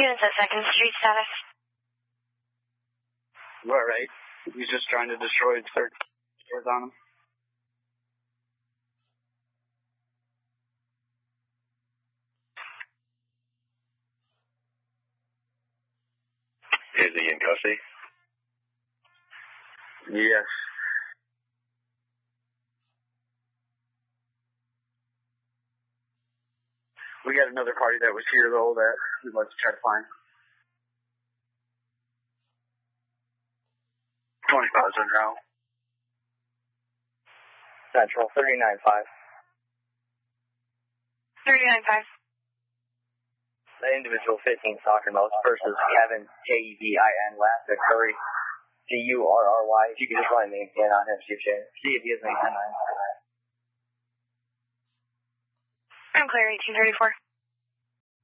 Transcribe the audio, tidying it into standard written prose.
Units at 2nd Street, status. You are right. He's just trying to destroy certain stores on him. Is he in custody? Yes. We got another party that was here, though, that we'd like to try to find. 25 now. Central 39-5. 39-5. The individual 15 soccer mouse versus Kevin, K-E-V-I-N, last at Curry, C-U-R-R-Y. If you could just run a name scan on him, see if he has any 10-9. I'm clear, 1834.